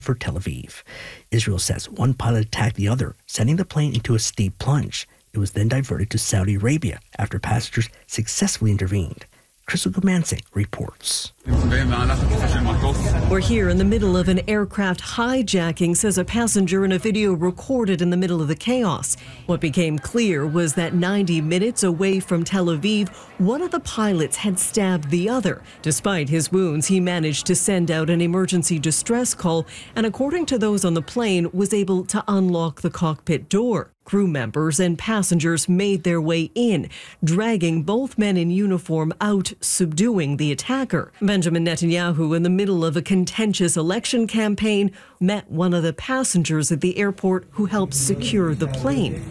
for Tel Aviv. Israel says one pilot attacked the other, sending the plane into a steep plunge. It was then diverted to Saudi Arabia after passengers successfully intervened. Crystal Gomansing reports. We're here in the middle of an aircraft hijacking, says a passenger in a video recorded in the middle of the chaos. What became clear was that 90 minutes away from Tel Aviv, one of the pilots had stabbed the other. Despite his wounds, he managed to send out an emergency distress call and, according to those on the plane, was able to unlock the cockpit door. Crew members and passengers made their way in, dragging both men in uniform out, subduing the attacker. Benjamin Netanyahu, in the middle of a contentious election campaign, met one of the passengers at the airport who helped secure the plane.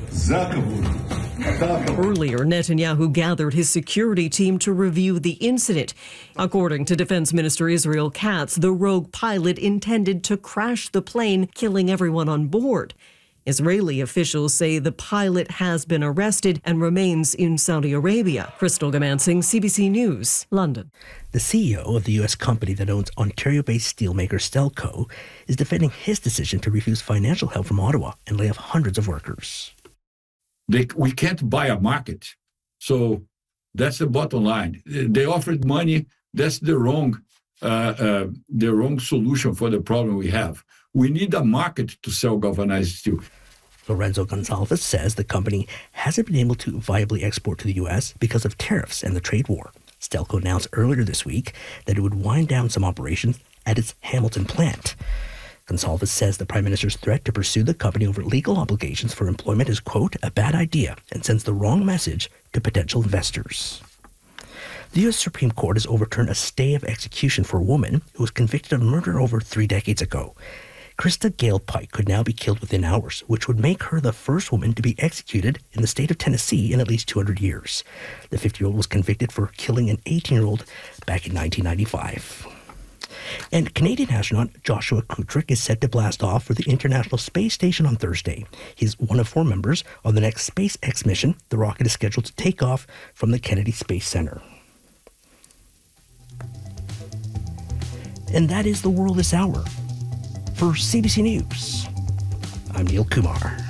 Earlier, Netanyahu gathered his security team to review the incident. According to Defense Minister Israel Katz, the rogue pilot intended to crash the plane, killing everyone on board. Israeli officials say the pilot has been arrested and remains in Saudi Arabia. Crystal Gomansing, CBC News, London. The CEO of the U.S. company that owns Ontario-based steelmaker Stelco is defending his decision to refuse financial help from Ottawa and lay off hundreds of workers. We can't buy a market. So that's the bottom line. They offered money. That's the wrong solution for the problem we have. We need a market to sell galvanized steel. Lorenzo Gonsalves says the company hasn't been able to viably export to the U.S. because of tariffs and the trade war. Stelco announced earlier this week that it would wind down some operations at its Hamilton plant. Gonsalves says the Prime Minister's threat to pursue the company over legal obligations for employment is, quote, a bad idea and sends the wrong message to potential investors. The U.S. Supreme Court has overturned a stay of execution for a woman who was convicted of murder over 3 decades ago. Krista Gale Pike could now be killed within hours, which would make her the first woman to be executed in the state of Tennessee in at least 200 years. The 50-year-old was convicted for killing an 18-year-old back in 1995. And Canadian astronaut Joshua Kutrick is set to blast off for the International Space Station on Thursday. He's one of 4 members on the next SpaceX mission. The rocket is scheduled to take off from the Kennedy Space Center. And that is the world this hour. For CBC News, I'm Neil Kumar.